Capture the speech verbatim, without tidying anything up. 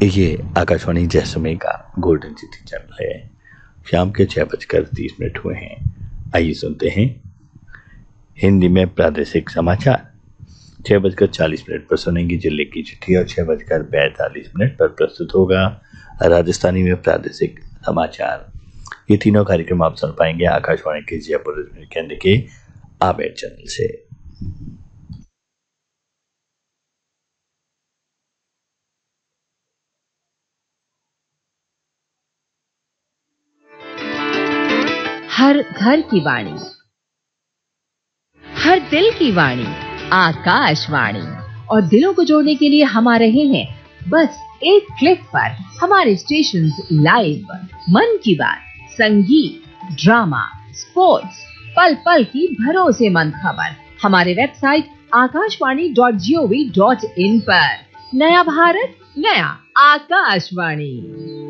ये आकाशवाणी जैसलमेर का golden city channel है। शाम के छह बजकर तीस मिनट हुए हैं। आइए सुनते हैं हिंदी में प्रादेशिक समाचार। छह बजकर चालीस मिनट पर सुनेंगी जिले की चिट्ठी और छह बजकर पैंतालीस मिनट पर प्रस्तुत होगा राजस्थानी में प्रादेशिक समाचार। ये तीनों कार्यक्रम आप सुन पाएंगे आकाशवाणी के जयपुर केंद्र के आबेर चैनल से। हर घर की वाणी, हर दिल की वाणी, आकाशवाणी। और दिलों को जोड़ने के लिए हम आ रहे हैं बस एक क्लिक पर। हमारे स्टेशन लाइव, मन की बात, संगीत, ड्रामा, स्पोर्ट्स, पल पल की भरोसेमंद खबर हमारे website Akashvani dot G O V dot in पर। नया भारत, नया आकाशवाणी।